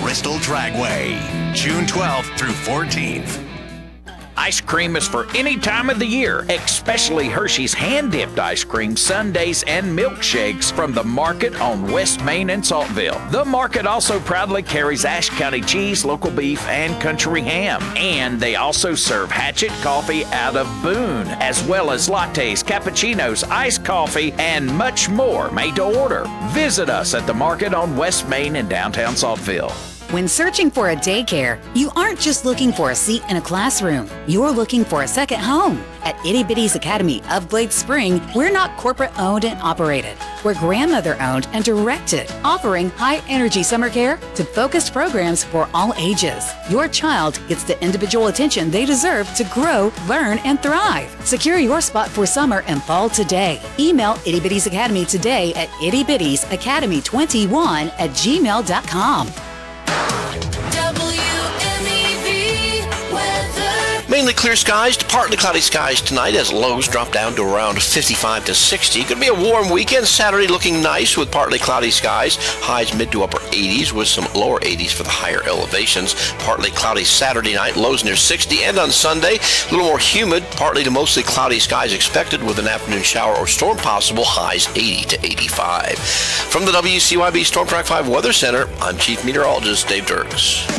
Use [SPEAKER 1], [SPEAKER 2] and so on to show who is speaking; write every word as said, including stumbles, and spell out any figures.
[SPEAKER 1] Bristol Dragway, June twelfth through fourteenth.
[SPEAKER 2] Ice cream is for any time of the year, especially Hershey's hand-dipped ice cream, sundaes, and milkshakes from the Market on West Main in Saltville. The Market also proudly carries Ashe County cheese, local beef, and country ham. And they also serve Hatchet Coffee out of Boone, as well as lattes, cappuccinos, iced coffee, and much more made to order. Visit us at the Market on West Main in downtown Saltville.
[SPEAKER 3] When searching for a daycare, you aren't just looking for a seat in a classroom. You're looking for a second home. At Itty Bitty's Academy of Glade Spring, we're not corporate owned and operated. We're grandmother owned and directed, offering high-energy summer care to focused programs for all ages. Your child gets the individual attention they deserve to grow, learn, and thrive. Secure your spot for summer and fall today. Email Itty Bitty's Academy today at itty bitties academy twenty-one at gmail dot com.
[SPEAKER 4] Mainly clear skies to partly cloudy skies tonight as lows drop down to around fifty-five to sixty. Going to be a warm weekend. Saturday looking nice with partly cloudy skies. Highs mid to upper eighties with some lower eighties for the higher elevations. Partly cloudy Saturday night. Lows near sixty. And on Sunday, a little more humid. Partly to mostly cloudy skies expected with an afternoon shower or storm possible. Highs eighty to eighty-five. From the W C Y B Storm Track five Weather Center, I'm Chief Meteorologist Dave Dirks.